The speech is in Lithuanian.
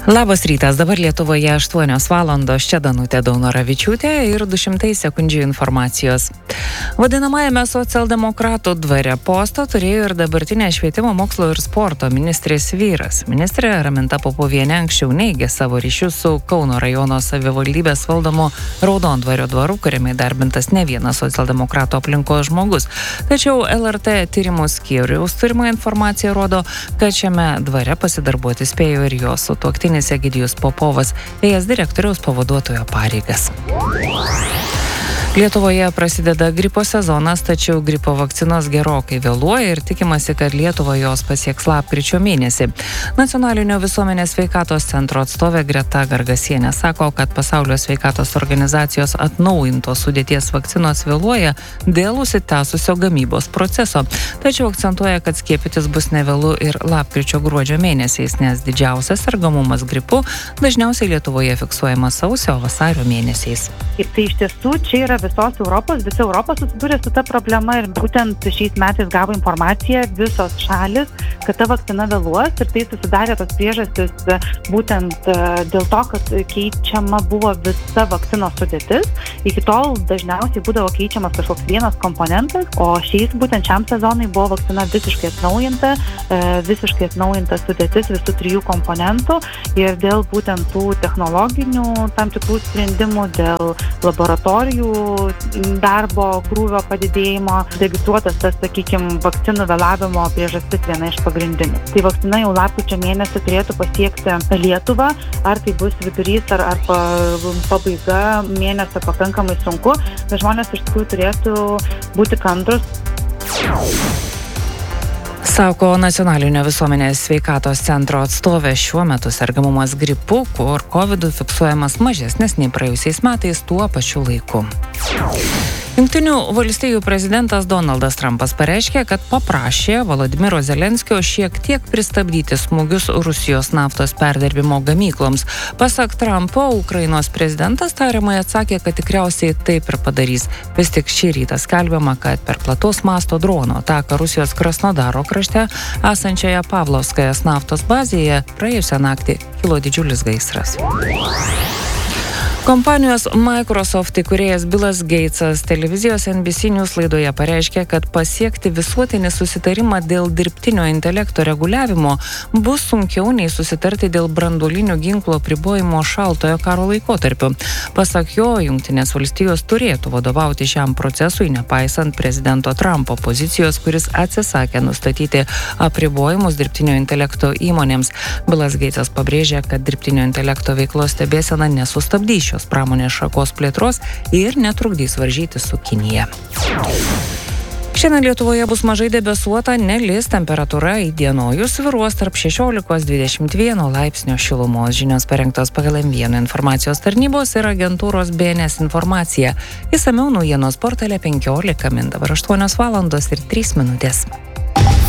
Labas rytas, dabar Lietuvoje 8 valandos, čia Danutė Daunoravičiūtė ir 200 sekundžių informacijos. Vadinamajame socialdemokratų dvare postą turėjo ir dabartinė švietimo, mokslo ir sporto ministrės vyras. Ministrė Raminta Popovienė anksčiau neigė savo ryšius su Kauno rajono savivaldybės valdomu Raudondvario dvaru, kuriame įdarbintas ne vienas socialdemokratų aplinkos žmogus. Tačiau LRT tyrimų skyriaus turima informacija rodo, kad šiame dvare pasidarbuoti spėjo ir jos sutuoktinis Egidijus Popovas, ėjęs direktoriaus pavaduotojo pareigas. Lietuvoje prasideda gripo sezonas, tačiau gripo vakcinos gerokai vėluoja ir tikimasi, kad Lietuva jos pasieks lapkričio mėnesį. Nacionalinio visuomenės sveikatos centro atstovė Greta Gargasienė sako, kad Pasaulio sveikatos organizacijos atnaujintos sudėties vakcinos vėluoja dėl užsitęsusio gamybos proceso. Tačiau akcentuoja, kad skiepytis bus nevėlu ir lapkričio-gruodžio mėnesiais, nes didžiausias sergamumas gripu dažniausiai Lietuvoje fiksuojamas sausio-vasario mėnesiais. Tai iš tiesų čia yra visa Europa susidūrė su ta problema ir būtent šiais metais gavo informaciją visos šalis, kad ta vakcina vėluos ir tai susidarė tos priežastis būtent dėl to, kad keičiama buvo visa vakcinos sudėtis. Iki tol dažniausiai būdavo keičiamas kažkoks vienas komponentas, o būtent šiam sezonui buvo vakcina visiškai atnaujinta sudėtis visų 3 komponentų ir dėl būtent tų technologinių tam tikrų sprendimų, dėl laboratorijų darbo krūvio padidėjimo, registruotas tas, vakcinų vėlavimo priežastis viena iš pagrindinių. Tai vakcina jau lapkričio mėnesį turėtų pasiekti Lietuvą, ar tai bus vidurys ar pabaiga mėnesio pakankamai sunku, bet žmonės iš tikrųjų turėtų būti kantrus. Sako Nacionalinio visuomenės sveikatos centro atstovė, šiuo metu sergamumas gripu, kur COVID fiksuojamas mažesnis nei praėjusiais metais tuo pačiu laiku. Jungtinių valstijų prezidentas Donaldas Trumpas pareiškė, kad paprašė Volodymyro Zelenskio šiek tiek pristabdyti smūgius Rusijos naftos perdirbimo gamykloms. Pasak Trumpo, Ukrainos prezidentas tariamai atsakė, kad tikriausiai taip ir padarys. Vis tik šį rytą skelbiama, kad per plataus masto drono ataką Rusijos Krasnodaro krašte esančioje Pavlovskajos naftos bazėje praėjusią naktį kilo didžiulis gaisras. Kompanijos Microsoft įkūrėjas Billas Gatesas televizijos NBC News laidoje pareiškė, kad pasiekti visuotinį susitarimą dėl dirbtinio intelekto reguliavimo bus sunkiau nei susitarti dėl branduolinių ginklų apribojimo šaltojo karo laikotarpiu. Pasak jo, Jungtinės valstijos turėtų vadovauti šiam procesui, nepaisant prezidento Trumpo pozicijos, kuris atsisakė nustatyti apribojimus dirbtinio intelekto įmonėms. Billas Gatesas pabrėžė, kad dirbtinio intelekto veiklos stebėsena nesustabdys šios pramonės šakos plėtros ir netrukdys varžytis su Kinija. Šiandien Lietuvoje bus mažai debesuota, nelis, temperatūra įdienojus svyruos tarp 16–21 laipsnio šilumos. Žinios parengtos pagal M1 informacijos tarnybos ir agentūros BNS informacija. Išsamiau naujienos portale 15 min. Dabar 8 valandos ir 3 minutės.